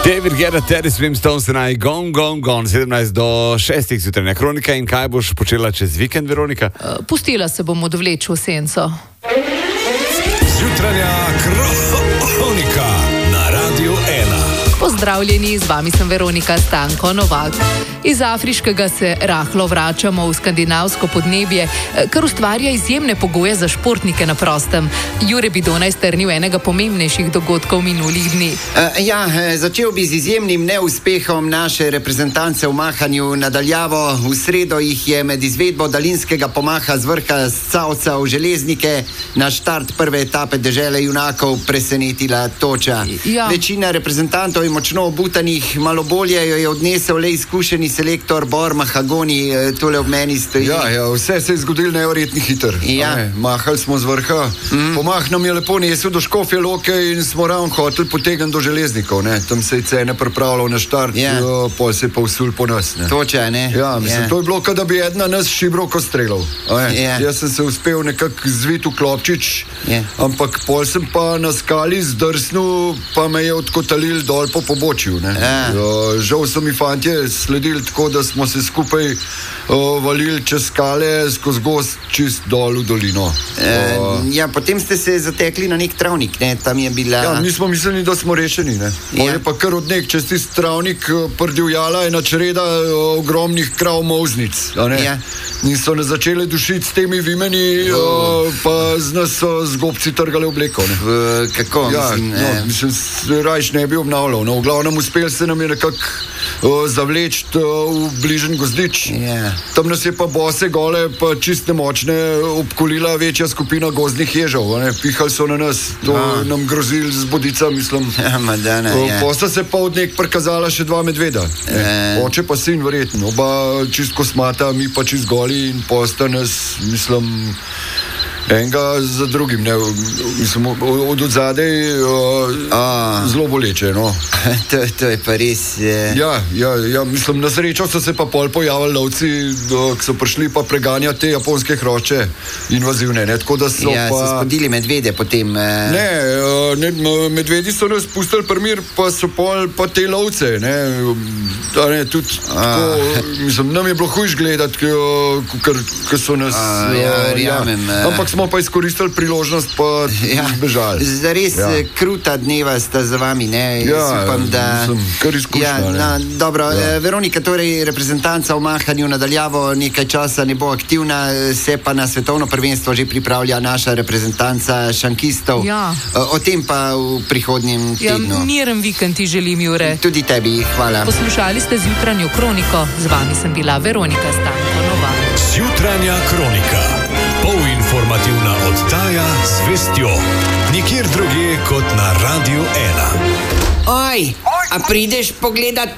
David Guetta, Terry Swim, Stones tonight, gone, 17 do 6 zjutraj kronika. In kaj boš počela čez vikend, Veronika? Pustila se bom odvleči v senco. Zjutranja kronika na Radiu 1. Pozdravljeni, z vami sem Veronika Stanko Novak. Iz afriškega se rahlo vračamo v skandinavsko podnebje, kar ustvarja izjemne pogoje za športnike na prostem. Jure Bidona je strnil enega pomembnejših dogodkov minulih dni. Začel bi z izjemnim neuspehom naše reprezentance v mahanju nadaljavo. V sredo jih je med izvedbo daljinskega pomaha z vrha Scavca v Železnike na štart prve etape dežele junakov presenetila toča. Večina reprezentantov je močno obutanih, malo bolje jo je odnesel le izkušeni selektor Bor Mahagoni, tole ob meni stoji. Vse se je zgodilo neverjetno hitro. Mahali smo z vrha, pomah nam je lepo nesel do Škofje Loke in smo ravno hoteli potegniti do Železnikov. Tam se je cene pripravljal na štart, pol se je pa vsul po nas. Toča, ne? To je bilo, da bi ena nas šibroko streljal. Jaz sem se uspel nekako zvit v klopčič, ampak pol sem pa na skali zdrsnil, pa me je odkotalil dol po pobočju. Žal so mi fantje sledili tako, da smo se skupaj valili čez skale, skozi gozd, čist dol v dolino. Potem ste se zatekli na nek travnik, ne? Tam je bila... mi smo mislili, da smo rešeni, ne? Je pa kar od nek čez tisti travnik prdivjala ena čreda ogromnih krav molznic, in so nas začeli dušiti s temi vimeni, pa z nas so z gobci trgali obleko, ne? Kako? Mislim, rajš ne bi obnavljal. V glavnem uspel se nam je nekako zavleči v bližen gozdič. Tam nas je pa bose, gole, pa čist nemočne obkolila večja skupina gozdnih ježov. Pihali so na nas, to nam grozili z bodica, mislim. Posta se pa od nek prikazala še dva medveda. Oče pa sin, verjetno. Oba čist kosmata, mi pa čist goli in posta nas, mislim, enega za drugim, ne, mislim, od odzadej zelo boleče, no. To je pa res... mislim, na srečo so se pa pol pojavili lovci, ki so prišli pa preganjati te japonske hrošče invazivne, ne, tako da so so spodili medvede potem... medvedi so nas pustili primir, pa so pol pa te lovce, ne, tudi tako, mislim, nam je bilo hujš gledati, ker so nas... Ampak smo pa izkoristili priložnost, pa zbežali. Zares kruta dneva sta za vami, ne? Upam, da... kar izkušnja, Dobro, Veronika, torej reprezentanca v mahanju nadaljavo nekaj časa ne bo aktivna, se pa na svetovno prvenstvo že pripravlja naša reprezentanca šankistov. O tem pa v prihodnjem tednu. Miren vikend ti želim, Jure. Tudi tebi, hvala. Poslušali ste Zjutranjo kroniko, z vami sem bila Veronika Stanko Novak. Zjutranja kronika. Informativna oddaja z vestjo. Nikjer drugje kot na Radiu 1. A prideš pogledat